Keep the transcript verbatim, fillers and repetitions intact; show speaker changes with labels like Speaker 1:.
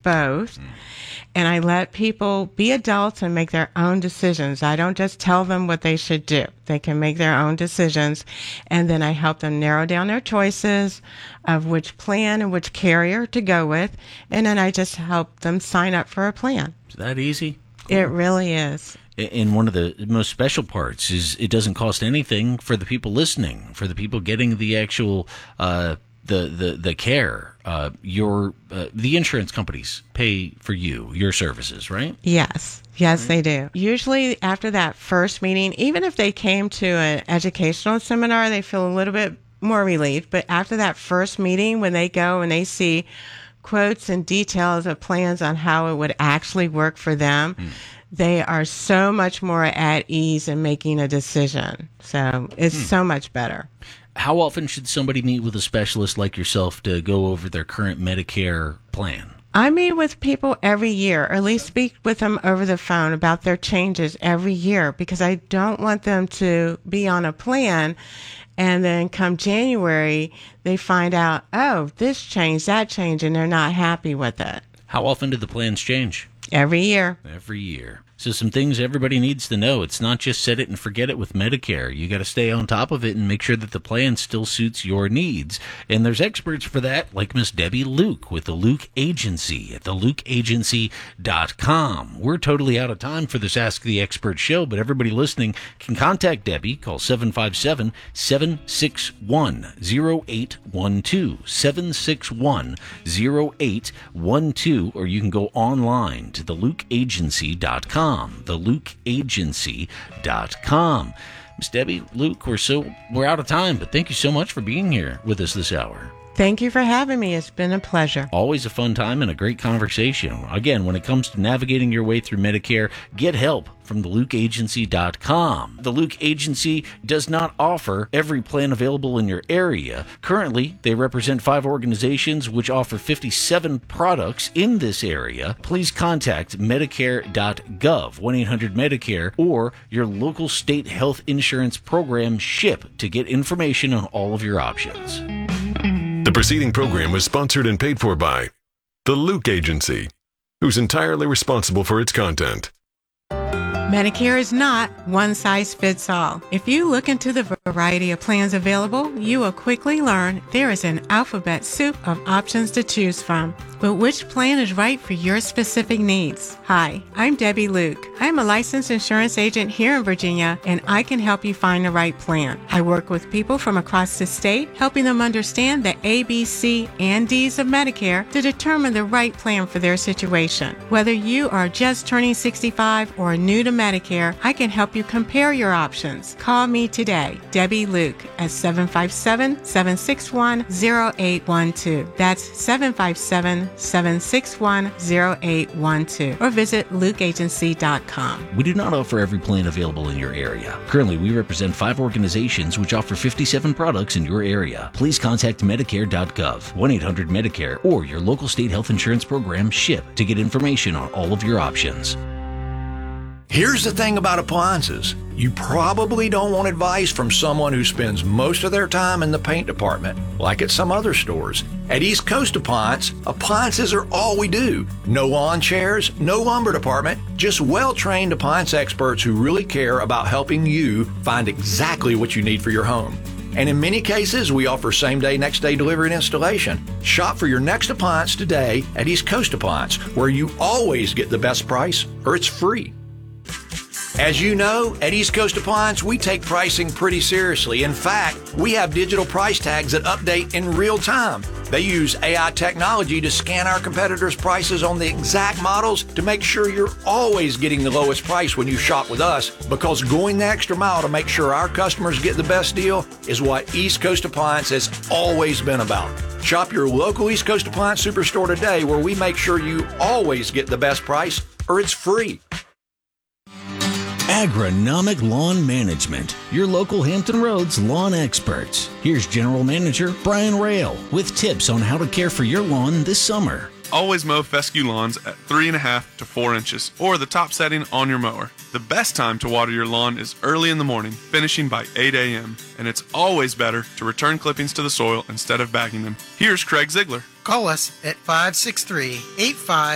Speaker 1: both. Mm. And I let people be adults and make their own decisions. I don't just tell them what they should do. They can make their own decisions. And then I help them narrow down their choices of which plan and which carrier to go with. And then I just help them sign up for a plan.
Speaker 2: Is that easy? Cool.
Speaker 1: It really is.
Speaker 2: And one of the most special parts is it doesn't cost anything for the people listening, for the people getting the actual uh, the, the, the care. Uh, your uh, the insurance companies pay for you, your services, right?
Speaker 1: Yes. Yes,
Speaker 2: right.
Speaker 1: They do. Usually after that first meeting, even if they came to an educational seminar, they feel a little bit more relieved. But after that first meeting, when they go and they see quotes and details of plans on how it would actually work for them, mm. they are so much more at ease in making a decision. So it's mm. so much better.
Speaker 2: How often should somebody meet with a specialist like yourself to go over their current Medicare plan?
Speaker 1: I meet with people every year, or at least speak with them over the phone about their changes every year, because I don't want them to be on a plan and then come January, they find out, oh, this changed, that changed, and they're not happy with it.
Speaker 2: How often do the plans change?
Speaker 1: Every year.
Speaker 2: Every year. So some things everybody needs to know. It's not just set it and forget it with Medicare. You got to stay on top of it and make sure that the plan still suits your needs. And there's experts for that, like Miss Debbie Luke with the Luke Agency at the luke agency dot com. We're totally out of time for this Ask the Expert show, but everybody listening can contact Debbie. Call seven five seven, seven six one, zero eight one two, seven six one, zero eight one two, or you can go online to the luke agency dot com. the luke agency dot com. Miss Debbie, Luke, we're so we're out of time, but thank you so much for being here with us this hour.
Speaker 1: Thank you for having me. It's been a pleasure.
Speaker 2: Always a fun time and a great conversation. Again, when it comes to navigating your way through Medicare, get help from the luke agency dot com. The Luke Agency does not offer every plan available in your area. Currently, they represent five organizations which offer fifty-seven products in this area. Please contact medicare dot gov, one eight hundred Medicare, or your local state health insurance program SHIP to get information on all of your options.
Speaker 3: The preceding program was sponsored and paid for by the Luke Agency, who's entirely responsible for its content.
Speaker 1: Medicare is not one size fits all. If you look into the variety of plans available, you will quickly learn there is an alphabet soup of options to choose from. But which plan is right for your specific needs? Hi, I'm Debbie Luke. I'm a licensed insurance agent here in Virginia, and I can help you find the right plan. I work with people from across the state, helping them understand the A, B, C, and D's of Medicare to determine the right plan for their situation. Whether you are just turning sixty-five or new to Medicare, I can help you compare your options. Call me today, Debbie Luke, at seven five seven, seven six one, zero eight one two. That's seven five seven, seven six one, zero eight one two, or visit luke agency dot com.
Speaker 2: We do not offer every plan available in your area. Currently, we represent five organizations which offer fifty-seven products in your area. Please contact medicare dot gov, one eight hundred Medicare, or your local state health insurance program SHIP to get information on all of your options.
Speaker 4: Here's the thing about appliances. You probably don't want advice from someone who spends most of their time in the paint department, like at some other stores. At East Coast Appliance, appliances are all we do. No lawn chairs, no lumber department, just well-trained appliance experts who really care about helping you find exactly what you need for your home. And in many cases, we offer same-day, next-day delivery and installation. Shop for your next appliance today at East Coast Appliance, where you always get the best price or it's free. As you know, at East Coast Appliance, we take pricing pretty seriously. In fact, we have digital price tags that update in real time. They use A I technology to scan our competitors' prices on the exact models to make sure you're always getting the lowest price when you shop with us, because going the extra mile to make sure our customers get the best deal is what East Coast Appliance has always been about. Shop your local East Coast Appliance Superstore today, where we make sure you always get the best price or it's free.
Speaker 2: Agronomic Lawn Management, your local Hampton Roads lawn experts. Here's General Manager Brian Rail with tips on how to care for your lawn this summer.
Speaker 5: Always mow fescue lawns at three and a half to four inches, or the top setting on your mower. The best time to water your lawn is early in the morning, finishing by eight a.m., and it's always better to return clippings to the soil instead of bagging them. Here's Craig Ziegler.
Speaker 6: Call us at five six three, eight five